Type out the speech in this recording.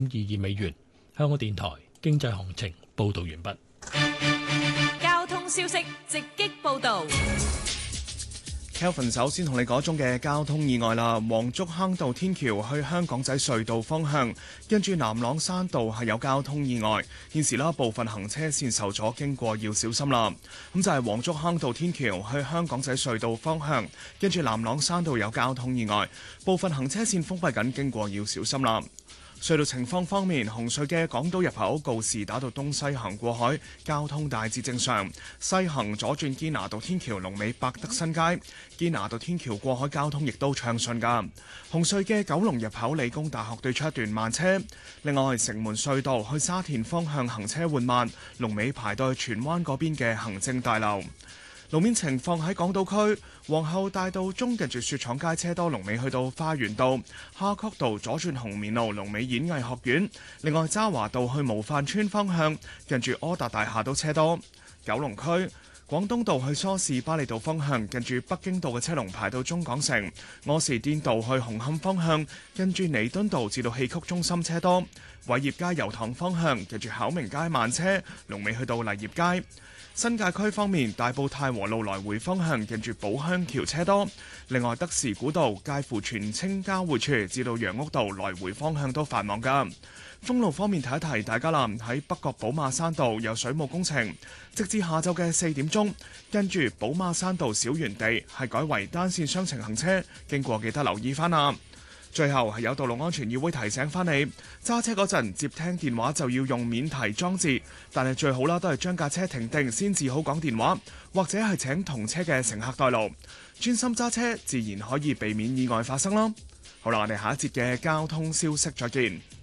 $2.2。香港電台經濟行情報導完畢。 交通消息直擊報導。 Kelvin 首先同你講中嘅交通意外啦，黃竹坑道天橋去香港仔隧道方向，跟住南朗山道係有交通意外，現時啦部分行車線受阻，經過要小心啦。咁就係黃竹坑道天橋去香港仔隧道方向，跟住南朗山道有交通意外，部分行車線封閉緊，經過要小心啦。隧道情況方面，紅隧嘅港島入口告士打道東西行過海，交通大致正常；西行左轉堅拿道天橋龍尾百德新街，堅拿道天橋過海交通亦都暢順㗎。紅隧嘅九龍入口理工大學對出一段慢車。另外，城門隧道去沙田方向行車緩慢，龍尾排到去荃灣嗰邊嘅行政大樓。路面情況喺港島區皇后大道中近住雪廠街車多，龍尾去到花園道；夏慤道左轉紅棉路龍尾演藝學院。另外，渣華道去模範村方向近住柯達大廈都車多。九龍區廣東道去梳士巴利道方向近住北京道嘅車龍排到中港城；柯士甸道去紅磡方向近住彌敦道至到戲曲中心車多。偉業街油塘方向近住巧明街慢車，龍尾去到勵業街。新界區方面，大埔太和路來回方向近住寶鄉橋車多。另外，德士古道介乎荃青交匯處至到楊屋道來回方向都繁忙㗎。封路方面，提一提大家啦，喺北角寶馬山道有水務工程，直至下晝嘅4點鐘，跟住寶馬山道小圓地係改為單線雙程行車，經過記得留意翻啦。最後係有道路安全議會提醒翻你，揸車嗰陣接聽電話就要用免提裝置，但係最好啦，都係將架車停定先至好講電話，或者係請同車嘅乘客代勞，專心揸車，自然可以避免意外發生啦。好啦，我哋下一節嘅交通消息再見。